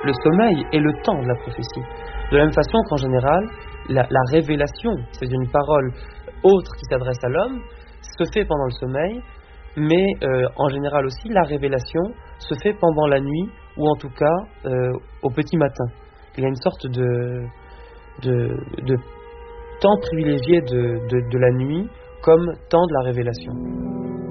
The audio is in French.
le sommeil est le temps de la prophétie. De la même façon qu'en général, la révélation, c'est une parole autre qui s'adresse à l'homme, se fait pendant le sommeil, mais en général aussi, la révélation se fait pendant la nuit, ou en tout cas au petit matin. Il y a une sorte de temps privilégié de la nuit comme temps de la révélation.